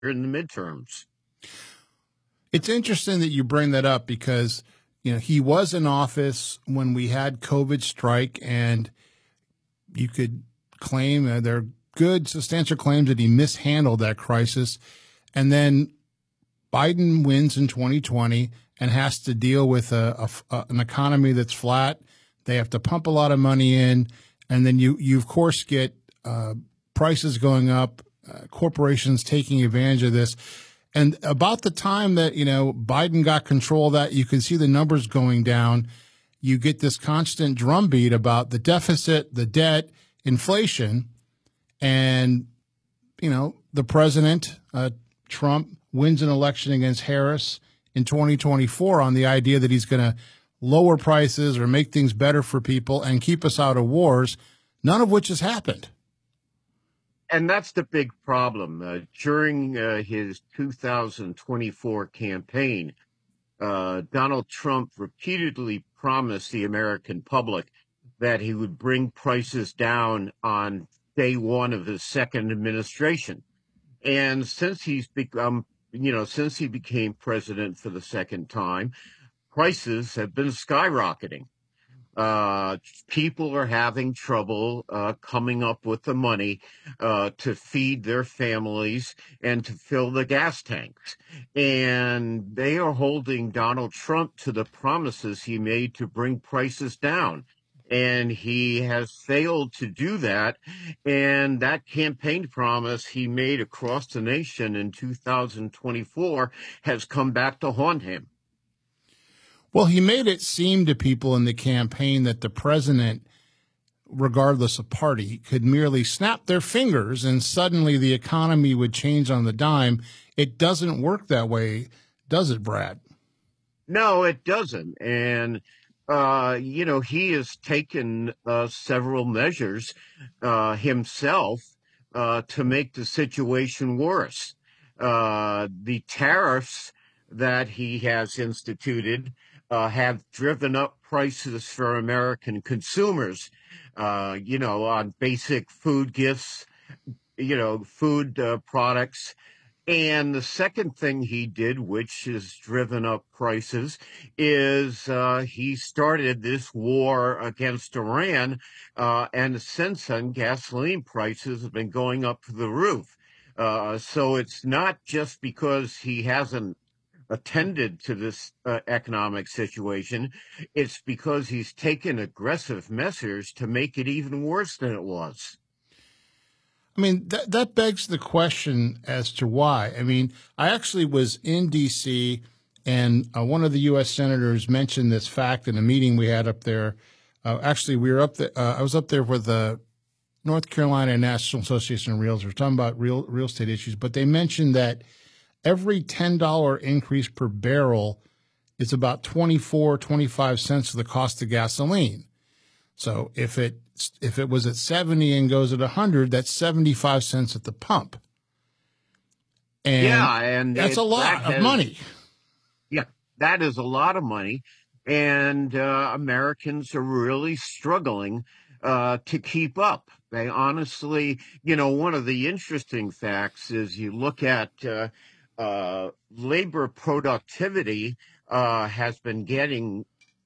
in the midterms. It's interesting that you bring that up because, he was in office when we had COVID strike, and you could claim there are good, substantial claims that he mishandled that crisis. And then Biden wins in 2020 and has to deal with an economy that's flat. They have to pump a lot of money in. And then you of course, get prices going up, corporations taking advantage of this. And about the time that, Biden got control of that, you can see the numbers going down. You get this constant drumbeat about the deficit, the debt, inflation. And, the president, Trump, wins an election against Harris in 2024 on the idea that he's going to lower prices or make things better for people and keep us out of wars, none of which has happened. And that's the big problem. During his 2024 campaign, Donald Trump repeatedly promised the American public that he would bring prices down on day one of his second administration. And since he's become, since he became president for the second time, prices have been skyrocketing. People are having trouble coming up with the money to feed their families and to fill the gas tanks. And they are holding Donald Trump to the promises he made to bring prices down. And he has failed to do that. And that campaign promise he made across the nation in 2024 has come back to haunt him. Well, he made it seem to people in the campaign that the president, regardless of party, could merely snap their fingers and suddenly the economy would change on the dime. It doesn't work that way, does it, Brad? No, it doesn't. And, he has taken several measures himself to make the situation worse. The tariffs that he has instituted have driven up prices for American consumers, on basic food gifts, food products. And the second thing he did, which has driven up prices, is he started this war against Iran. And since then, gasoline prices have been going up to the roof. So it's not just because he hasn't attended to this economic situation. It's because he's taken aggressive measures to make it even worse than it was. I mean, that begs the question as to why. I mean, I actually was in D.C., and one of the U.S. senators mentioned this fact in a meeting we had up there. Actually, we were up there. I was up there with the North Carolina National Association of Realtors talking about real estate issues, but they mentioned that every $10 increase per barrel is about 25 cents of the cost of gasoline. So if it was at 70 and goes at 100, that's 75 cents at the pump. And that's a lot of money. Yeah, that is a lot of money. And Americans are really struggling to keep up. They honestly, one of the interesting facts is you look at labor productivity has been getting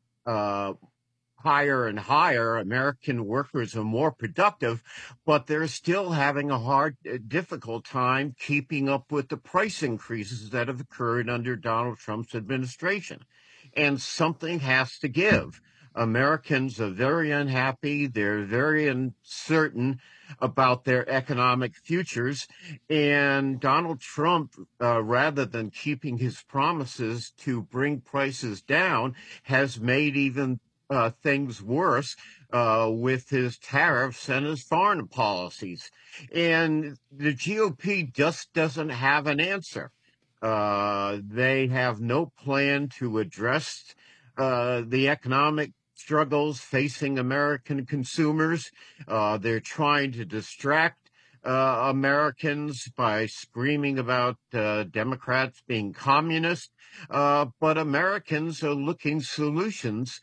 higher and higher. American workers are more productive, but they're still having a difficult time keeping up with the price increases that have occurred under Donald Trump's administration. And something has to give. Americans are very unhappy. They're very uncertain about their economic futures. And Donald Trump, rather than keeping his promises to bring prices down, has made even things worse with his tariffs and his foreign policies. And the GOP just doesn't have an answer. They have no plan to address the economic struggles facing American consumers. They're trying to distract Americans by screaming about Democrats being communist. But Americans are looking solutions,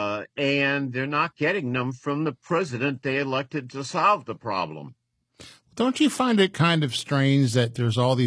and they're not getting them from the president they elected to solve the problem. Don't you find it kind of strange that there's all these